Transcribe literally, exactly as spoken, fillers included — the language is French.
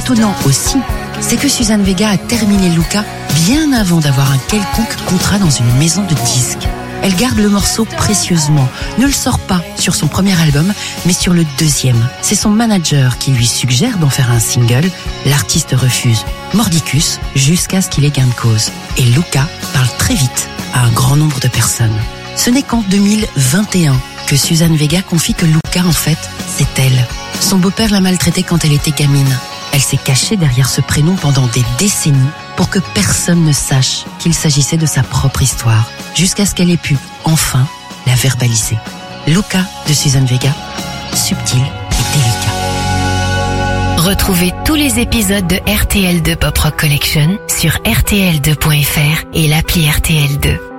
étonnant aussi, c'est que Suzanne Vega a terminé Luca bien avant d'avoir un quelconque contrat dans une maison de disques. Elle garde le morceau précieusement, ne le sort pas sur son premier album, mais sur le deuxième. C'est son manager qui lui suggère d'en faire un single. L'artiste refuse, mordicus, jusqu'à ce qu'il ait gain de cause. Et Luca parle très vite à un grand nombre de personnes. Ce n'est qu'en deux mille vingt et un que Suzanne Vega confie que Luca, en fait, c'est elle. Son beau-père l'a maltraitée quand elle était gamine. Elle s'est cachée derrière ce prénom pendant des décennies pour que personne ne sache qu'il s'agissait de sa propre histoire, jusqu'à ce qu'elle ait pu, enfin, la verbaliser. Luca de Suzanne Vega, subtil et délicat. Retrouvez tous les épisodes de R T L deux Pop Rock Collection sur R T L deux point F R et l'appli R T L deux.